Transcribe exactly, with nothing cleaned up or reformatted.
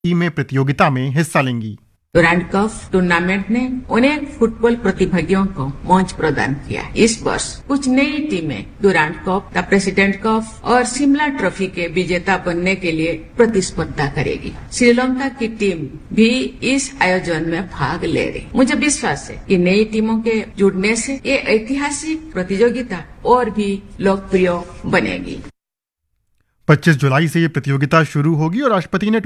टीमें प्रतियोगिता में हिस्सा लेंगी। डुरांड कप टूर्नामेंट ने अनेक फुटबॉल प्रतिभागियों को मंच प्रदान किया। इस वर्ष कुछ नई टीमें Durand cup, the president cup और शिमला ट्रॉफी के विजेता बनने के लिए प्रतिस्पर्धा करेगी। श्रीलंका की टीम भी इस आयोजन में भाग ले रही। मुझे विश्वास है कि नई टीमों के जुड़ने से ये ऐतिहासिक प्रतियोगिता और भी लोकप्रिय बनेगी। पच्चीस जुलाई से ये प्रतियोगिता शुरू होगी और राष्ट्रपति ने